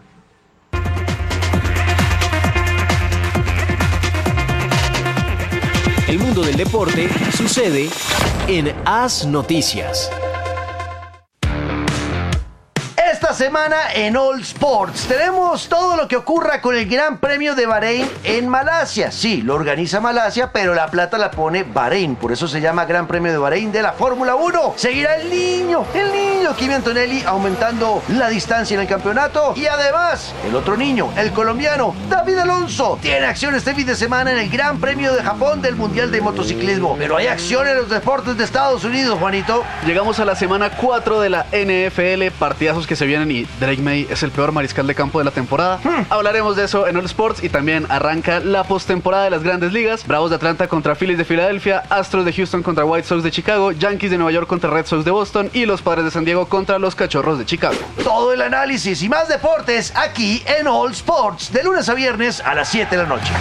El mundo del deporte sucede en As Noticias. Esta semana en All Sports tenemos todo lo que ocurra con el Gran Premio de Bahrein en Malasia. Sí, lo organiza Malasia, pero la plata la pone Bahrein, por eso se llama Gran Premio de Bahrein de la Fórmula uno. Seguirá el niño, el niño Kimi Antonelli aumentando la distancia en el campeonato, y además el otro niño, el colombiano David Alonso, tiene acción este fin de semana en el Gran Premio de Japón del Mundial de Motociclismo. Pero hay acción en los deportes de Estados Unidos, Juanito. Llegamos a la semana cuatro de la N F L, partidazos que se vienen y Drake May es el peor mariscal de campo de la temporada. Hmm. Hablaremos de eso en All Sports, y también arranca la postemporada de las Grandes Ligas. Bravos de Atlanta contra Phillies de Filadelfia, Astros de Houston contra White Sox de Chicago, Yankees de Nueva York contra Red Sox de Boston y los Padres de San Diego contra los Cachorros de Chicago. Todo el análisis y más deportes aquí en All Sports, de lunes a viernes a las siete de la noche.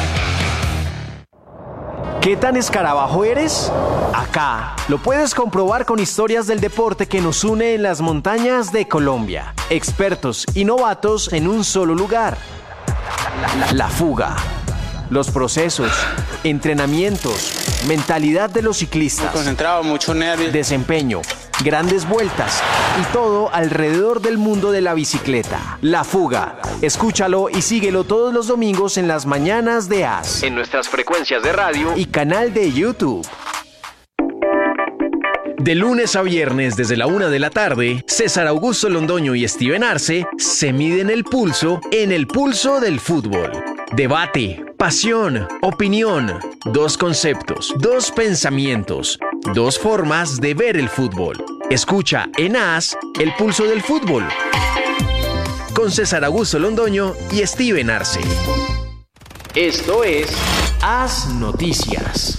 ¿Qué tan escarabajo eres? Acá lo puedes comprobar con historias del deporte que nos une en las montañas de Colombia. Expertos y novatos en un solo lugar. La, la, la fuga. Los procesos, entrenamientos, mentalidad de los ciclistas. Muy concentrado, mucho nervio. Desempeño, grandes vueltas y todo alrededor del mundo de la bicicleta. La Fuga. Escúchalo y síguelo todos los domingos en las mañanas de A S. En nuestras frecuencias de radio y canal de YouTube. De lunes a viernes desde la una de la tarde, César Augusto Londoño y Steven Arce se miden el pulso en el pulso del fútbol. Debate, pasión, opinión, dos conceptos, dos pensamientos, dos formas de ver el fútbol. Escucha en A S el pulso del fútbol con César Augusto Londoño y Steven Arce. Esto es A S Noticias.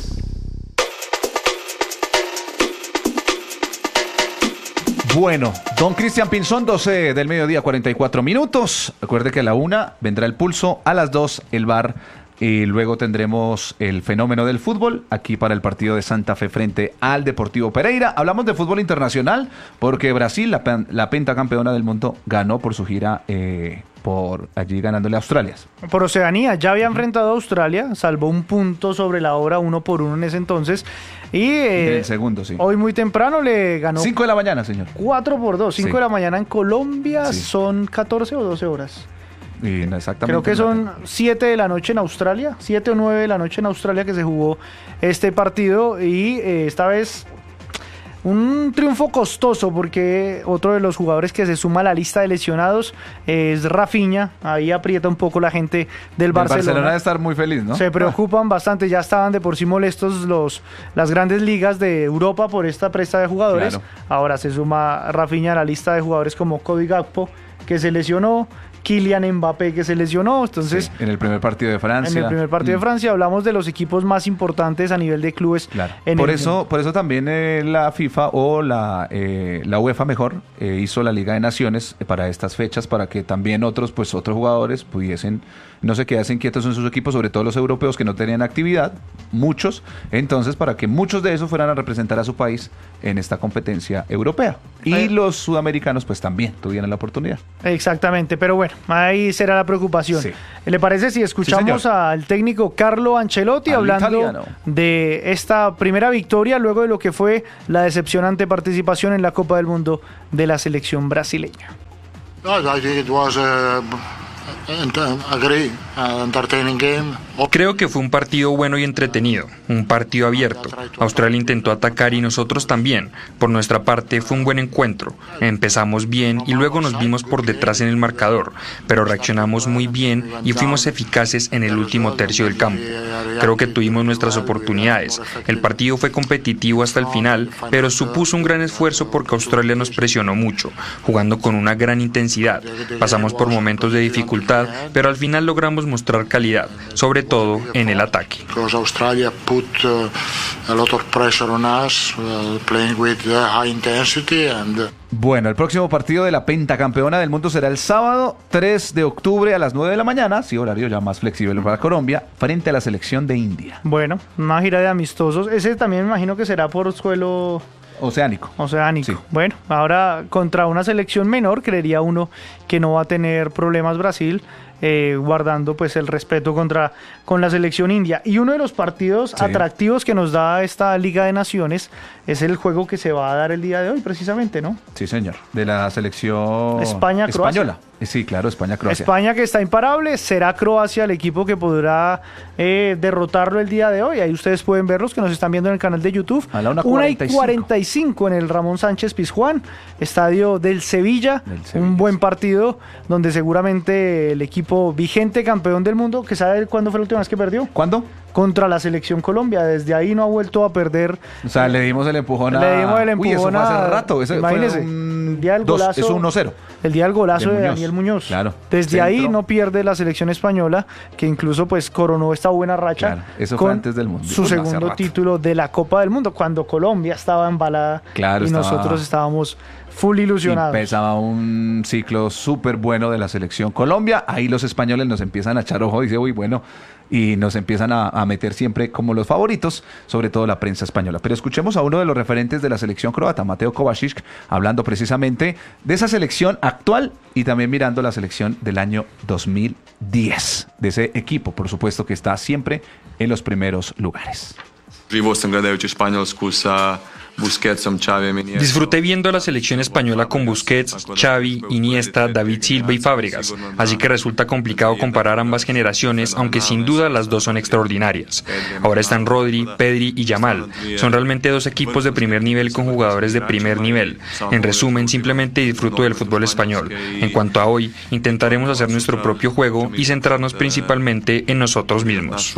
Bueno, don Cristian Pinzón, doce del mediodía, cuarenta y cuatro minutos. Recuerde que a la una vendrá el pulso, a las dos el bar, y luego tendremos el fenómeno del fútbol aquí para el partido de Santa Fe frente al Deportivo Pereira. Hablamos de fútbol internacional porque Brasil, la, la pentacampeona del mundo, ganó por su gira eh, por allí ganándole a Australia. Por Oceanía, ya había enfrentado a Australia, salvó un punto sobre la hora, uno por uno en ese entonces. Y eh, el segundo, sí. Hoy muy temprano le ganó. cinco de la mañana, señor. cuatro por dos, cinco sí. de la mañana en Colombia, sí. Son catorce o doce horas. Y no exactamente. Creo que son siete de la noche en Australia, siete o nueve de la noche en Australia que se jugó este partido, y eh, esta vez un triunfo costoso porque otro de los jugadores que se suma a la lista de lesionados es Rafinha. Ahí aprieta un poco la gente del Barcelona. El Barcelona debe estar muy feliz, ¿no? Se preocupan bastante, ya estaban de por sí molestos los, las grandes ligas de Europa por esta presta de jugadores. Claro. Ahora se suma Rafinha a la lista de jugadores como Cody Gakpo, que se lesionó, Kylian Mbappé, que se lesionó. Entonces, sí, en el primer partido de Francia. En el primer partido mm. de Francia hablamos de los equipos más importantes a nivel de clubes. Claro. En por, el eso, mundo. por eso también eh, la FIFA o la, eh, la UEFA mejor eh, hizo la Liga de Naciones para estas fechas, para que también otros, pues, otros jugadores pudiesen, no se quedasen quietos en sus equipos, sobre todo los europeos que no tenían actividad, muchos, entonces para que muchos de esos fueran a representar a su país en esta competencia europea. Y eh. los sudamericanos pues también tuvieran la oportunidad. Exactamente, pero bueno, ahí será la preocupación. Sí. ¿Le parece si escuchamos sí, al técnico Carlo Ancelotti al hablando italiano. de esta primera victoria luego de lo que fue la decepcionante participación en la Copa del Mundo de la selección brasileña? No, I think it was a... Creo que fue un partido bueno y entretenido, un partido abierto. Australia intentó atacar y nosotros también. Por nuestra parte fue un buen encuentro. Empezamos bien y luego nos vimos por detrás en el marcador, pero reaccionamos muy bien y fuimos eficaces en el último tercio del campo. Creo que tuvimos nuestras oportunidades. El partido fue competitivo hasta el final, pero supuso un gran esfuerzo porque Australia nos presionó mucho, jugando con una gran intensidad. Pasamos por momentos de dificultad, pero al final logramos mostrar calidad, sobre todo en el ataque. Bueno, el próximo partido de la pentacampeona del mundo será el sábado tres de octubre a las nueve de la mañana, sí, horario ya más flexible para Colombia, frente a la selección de India. Bueno, una gira de amistosos, ese también me imagino que será por suelo... Oceánico. Oceánico. Sí. Bueno, ahora contra una selección menor, creería uno que no va a tener problemas Brasil, eh, guardando pues el respeto contra con la selección india. Y uno de los partidos sí. atractivos que nos da esta Liga de Naciones es el juego que se va a dar el día de hoy, precisamente, ¿no? Sí, señor. De la selección España-Croacia. española. Sí, claro, España-Croacia. España que está imparable, será Croacia el equipo que podrá eh, derrotarlo el día de hoy. Ahí ustedes pueden ver los que nos están viendo en el canal de YouTube. A la una y cuarenta y cinco en el Ramón Sánchez Pizjuán, estadio del Sevilla. del Sevilla. Un buen partido donde seguramente el equipo vigente campeón del mundo, que sabe cuándo fue la última vez que perdió. ¿Cuándo? Contra la selección Colombia. Desde ahí no ha vuelto a perder. O sea, le dimos el empujón a... Le dimos el empujón. Uy, eso fue hace rato. Eso imagínese. Fue un... el día del Dos, golazo. eso uno cero. El día del golazo de, de Daniel Muñoz. Claro. Desde Centro. Ahí no pierde la selección española, que incluso pues coronó esta buena racha. Claro, eso fue antes del mundo. Su pues segundo título de la Copa del Mundo, cuando Colombia estaba embalada claro, y estaba... nosotros estábamos full ilusionados. Empezaba un ciclo súper bueno de la selección Colombia. Ahí los españoles nos empiezan a echar ojo y dice, uy, bueno, y nos empiezan a, a meter siempre como los favoritos, sobre todo la prensa española. Pero escuchemos a uno de los referentes de la selección croata, Mateo Kovacic, hablando precisamente de esa selección actual y también mirando la selección del año dos mil diez, de ese equipo, por supuesto, que está siempre en los primeros lugares. Disfruté viendo a la selección española con Busquets, Xavi, Iniesta, David Silva y Fábregas, así que resulta complicado comparar ambas generaciones, aunque sin duda las dos son extraordinarias. Ahora están Rodri, Pedri y Yamal. Son realmente dos equipos de primer nivel con jugadores de primer nivel. En resumen, simplemente disfruto del fútbol español. En cuanto a hoy, intentaremos hacer nuestro propio juego y centrarnos principalmente en nosotros mismos.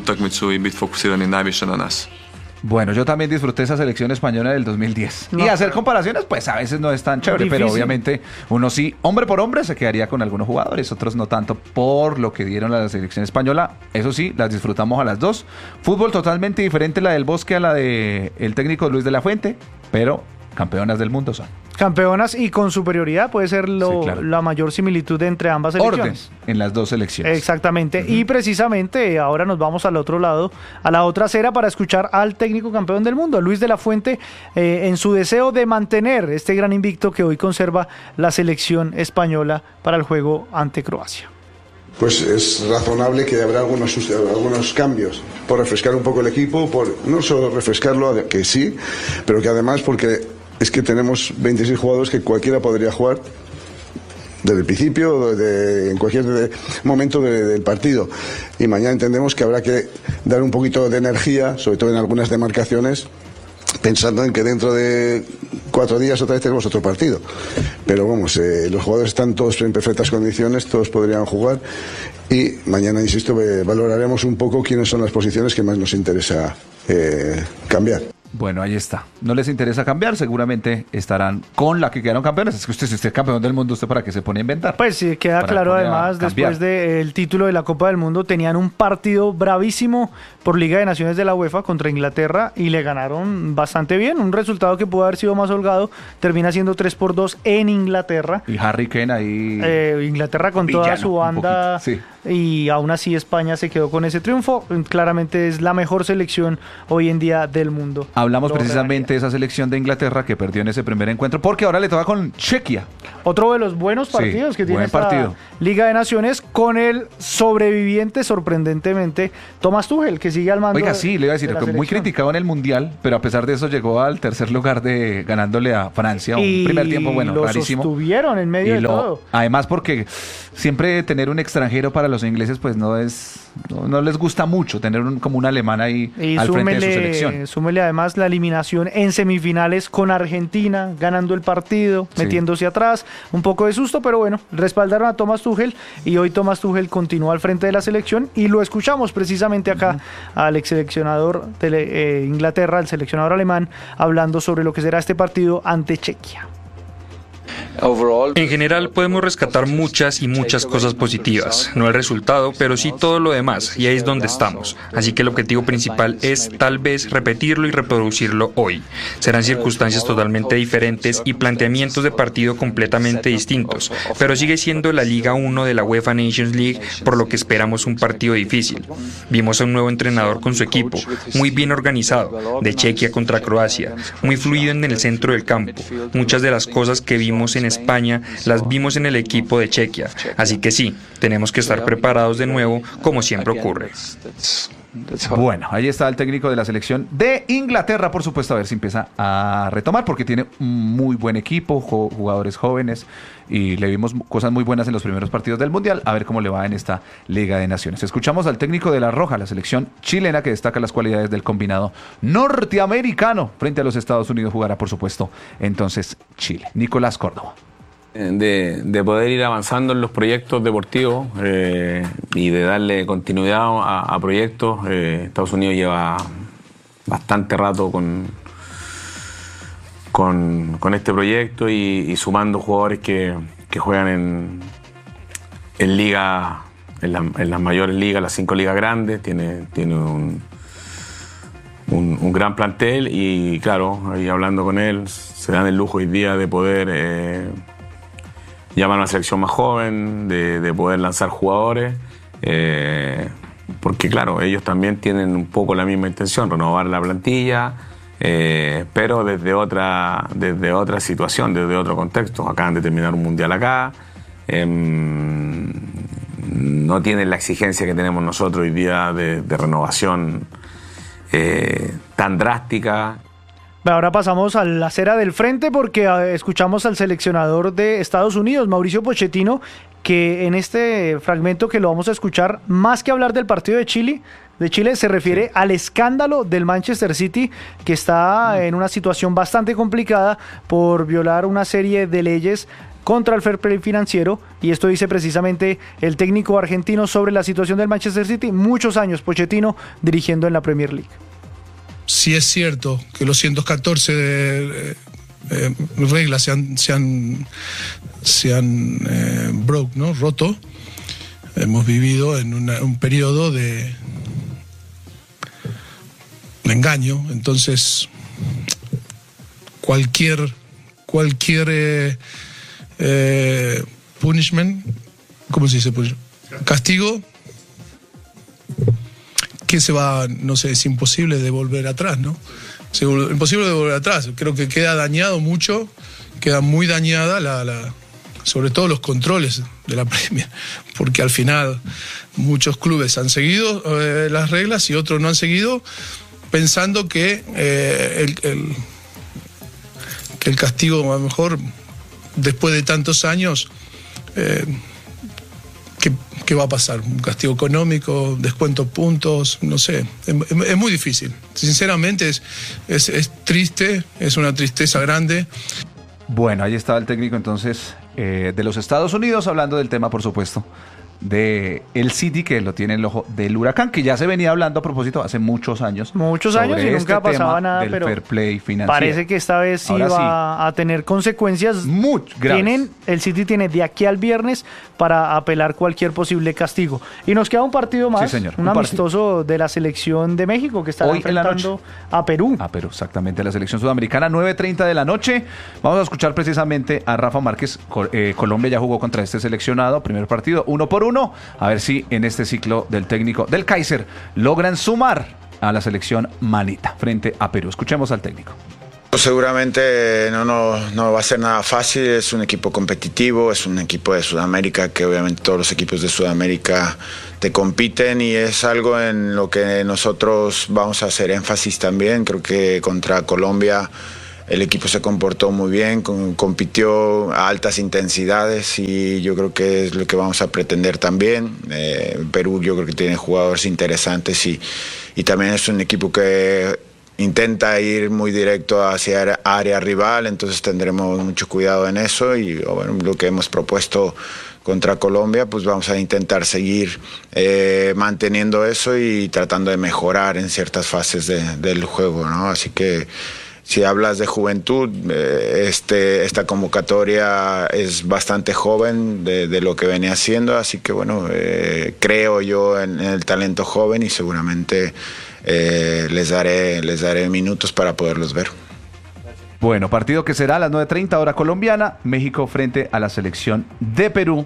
Bueno, yo también disfruté esa selección española del dos mil diez. No, y hacer comparaciones, pues a veces no es tan chévere, difícil. Pero obviamente uno sí, hombre por hombre, se quedaría con algunos jugadores, otros no tanto por lo que dieron a la selección española. Eso sí, las disfrutamos a las dos. Fútbol totalmente diferente la del Bosque a la del de técnico Luis de la Fuente, pero campeonas del mundo son. Campeonas y con superioridad, puede ser lo, sí, claro. la mayor similitud entre ambas selecciones. Orden en las dos selecciones. Exactamente. Uh-huh. Y precisamente ahora nos vamos al otro lado, a la otra acera, para escuchar al técnico campeón del mundo, Luis de la Fuente, eh, en su deseo de mantener este gran invicto que hoy conserva la selección española para el juego ante Croacia. Pues es razonable que habrá algunos, algunos cambios por refrescar un poco el equipo, por no solo refrescarlo, que sí, pero que además porque es que tenemos veintiséis jugadores que cualquiera podría jugar desde el principio, de, en cualquier de, momento de, del partido. Y mañana entendemos que habrá que dar un poquito de energía, sobre todo en algunas demarcaciones, pensando en que dentro de cuatro días otra vez tenemos otro partido. Pero vamos, eh, los jugadores están todos en perfectas condiciones, todos podrían jugar y mañana, insisto, eh, valoraremos un poco quiénes son las posiciones que más nos interesa eh, cambiar. Bueno, ahí está. No les interesa cambiar, seguramente estarán con la que quedaron campeones. Es que usted, si usted es campeón del mundo, ¿usted para qué se pone a inventar? Pues sí, queda Para claro poner a además, cambiar. después del título de la Copa del Mundo, tenían un partido bravísimo por Liga de Naciones de la UEFA contra Inglaterra y le ganaron bastante bien. Un resultado que pudo haber sido más holgado, termina siendo tres por dos en Inglaterra. Y Harry Kane ahí... Eh, Inglaterra con villano, toda su un banda... poquito, sí. Y aún así España se quedó con ese triunfo. Claramente es la mejor selección hoy en día del mundo. Hablamos Lo precisamente de esa selección de Inglaterra que perdió en ese primer encuentro, porque ahora le toca con Chequia. Otro de los buenos partidos Sí, que tiene buen esta partido. Liga de Naciones, con el sobreviviente, sorprendentemente, Thomas Tuchel, que sigue al mando. Oiga, sí, le iba a decir, de la muy selección. criticado en el Mundial, pero a pesar de eso llegó al tercer lugar de ganándole a Francia. Un Y primer tiempo, bueno, lo rarísimo. sostuvieron en medio Y de lo- todo. Además, porque siempre tener un extranjero para los ingleses, pues no es, no, no les gusta mucho tener un, como un alemán ahí Y al frente de su súmele, selección. súmele además la eliminación en semifinales con Argentina, ganando el partido, Sí. metiéndose atrás, un poco de susto, pero bueno, respaldaron a Thomas Tuchel y hoy Thomas Tuchel continúa al frente de la selección y lo escuchamos precisamente acá uh-huh. al ex seleccionador de eh, Inglaterra, el seleccionador alemán, hablando sobre lo que será este partido ante Chequia. En general podemos rescatar muchas y muchas cosas positivas, no el resultado, pero sí todo lo demás, y ahí es donde estamos. Así que el objetivo principal es tal vez repetirlo y reproducirlo hoy. Serán circunstancias totalmente diferentes y planteamientos de partido completamente distintos, pero sigue siendo la Liga uno de la UEFA Nations League, por lo que esperamos un partido difícil. Vimos a un nuevo entrenador con su equipo, muy bien organizado, de Chequia contra Croacia, muy fluido en el centro del campo. Muchas de las cosas que vimos en España las vimos en el equipo de Chequia, así que sí, tenemos que estar preparados de nuevo como siempre ocurre. Bueno, ahí está el técnico de la selección de Inglaterra, por supuesto, a ver si empieza a retomar, porque tiene un muy buen equipo, jugadores jóvenes, y le vimos cosas muy buenas en los primeros partidos del Mundial, a ver cómo le va en esta Liga de Naciones. Escuchamos al técnico de La Roja, la selección chilena, que destaca las cualidades del combinado norteamericano. Frente a los Estados Unidos jugará, por supuesto, entonces Chile. Nicolás Córdoba. De, de poder ir avanzando en los proyectos deportivos eh, y de darle continuidad a, a proyectos. Eh, Estados Unidos lleva bastante rato con, con, con este proyecto y, y sumando jugadores que, que juegan en, en liga, en, la, en las mayores ligas, las cinco ligas grandes. Tiene, tiene un, un, un gran plantel y claro, ahí hablando con él, se dan el lujo hoy día de poder... Eh, llamar a una selección más joven, de, de poder lanzar jugadores, eh, porque claro, ellos también tienen un poco la misma intención, renovar la plantilla, eh, pero desde otra, desde otra situación, desde otro contexto. Acaban de terminar un mundial acá, eh, no tienen la exigencia que tenemos nosotros hoy día de, de renovación eh, tan drástica. Ahora pasamos a la acera del frente porque escuchamos al seleccionador de Estados Unidos, Mauricio Pochettino, que en este fragmento que lo vamos a escuchar, más que hablar del partido de Chile, de Chile se refiere sí. al escándalo del Manchester City, que está mm. en una situación bastante complicada por violar una serie de leyes contra el fair play financiero, y esto dice precisamente el técnico argentino sobre la situación del Manchester City. Muchos años Pochettino dirigiendo en la Premier League. Si es cierto que los ciento catorce de, eh, reglas se han, se han, se han eh, broke, ¿no? roto, hemos vivido en una, un periodo de, de engaño, entonces cualquier, cualquier eh, eh, punishment, ¿cómo se dice? Castigo, que se va, no sé, es imposible de volver atrás, ¿no? Es imposible de volver atrás. Creo que queda dañado mucho, queda muy dañada, la, la, sobre todo los controles de la Premier, porque al final muchos clubes han seguido eh, las reglas y otros no han seguido, pensando que, eh, el, el, que el castigo, a lo mejor, después de tantos años, eh, ¿qué, qué va a pasar? ¿Un castigo económico? ¿Descuento puntos? No sé. Es, es muy difícil. Sinceramente es, es, es triste, es una tristeza grande. Bueno, ahí estaba el técnico entonces eh, de los Estados Unidos hablando del tema, por supuesto, de el City, que lo tiene el ojo del huracán, que ya se venía hablando a propósito hace muchos años. Muchos años y nunca este pasaba nada, del pero fair play financiero. Parece que esta vez sí va sí. a tener consecuencias muy graves. Tienen, el City tiene de aquí al viernes para apelar cualquier posible castigo. Y nos queda un partido más, sí, señor, un, un amistoso partido. de la selección de México que está hoy enfrentando a Perú. A Perú, exactamente, la selección sudamericana, nueve treinta de la noche. Vamos a escuchar precisamente a Rafa Márquez. Eh, Colombia ya jugó contra este seleccionado, primer partido, uno por uno. A ver si en este ciclo del técnico del Kaiser logran sumar a la selección manita frente a Perú. Escuchemos al técnico. Seguramente no, no, no va a ser nada fácil, es un equipo competitivo, es un equipo de Sudamérica que obviamente todos los equipos de Sudamérica te compiten y es algo en lo que nosotros vamos a hacer énfasis también. Creo que contra Colombia el equipo se comportó muy bien, compitió a altas intensidades y yo creo que es lo que vamos a pretender también. Eh, Perú yo creo que tiene jugadores interesantes y, y también es un equipo que intenta ir muy directo hacia área rival, entonces tendremos mucho cuidado en eso y bueno, lo que hemos propuesto contra Colombia, pues vamos a intentar seguir eh, manteniendo eso y tratando de mejorar en ciertas fases de, del juego, ¿no? Así que si hablas de juventud, eh, este, esta convocatoria es bastante joven de, de lo que venía haciendo, así que bueno, eh, creo yo en, en el talento joven y seguramente eh, les daré, les daré minutos para poderlos ver. Bueno, partido que será a las nueve treinta hora colombiana, México frente a la selección de Perú,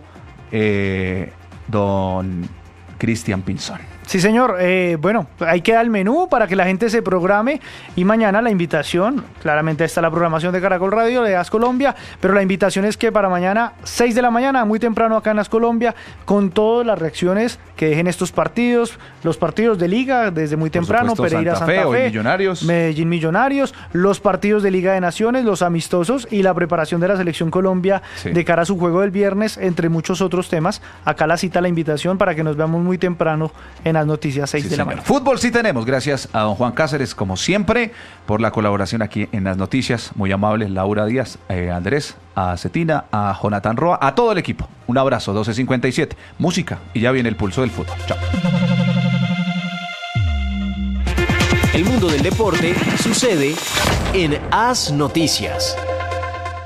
eh, don Cristian Pinzón. Sí, señor. Eh, bueno, ahí queda el menú para que la gente se programe y mañana la invitación, claramente está la programación de Caracol Radio, de As Colombia, pero la invitación es que para mañana, seis de la mañana, muy temprano acá en As Colombia, con todas las reacciones que dejen estos partidos, los partidos de Liga desde muy temprano, Pereira Santa Fe, Santa Fe Millonarios. Medellín Millonarios, los partidos de Liga de Naciones, los amistosos y la preparación de la Selección Colombia sí. de cara a su juego del viernes, entre muchos otros temas. Acá la cita, la invitación para que nos veamos muy temprano en las noticias seis sí, de la mañana. Fútbol sí tenemos, gracias a don Juan Cáceres, como siempre, por la colaboración aquí en las noticias, muy amables, Laura Díaz, eh, Andrés, a Cetina, a Jonathan Roa, a todo el equipo. Un abrazo, doce cincuenta y siete, música y ya viene el pulso del fútbol. Chao. El mundo del deporte sucede en As Noticias.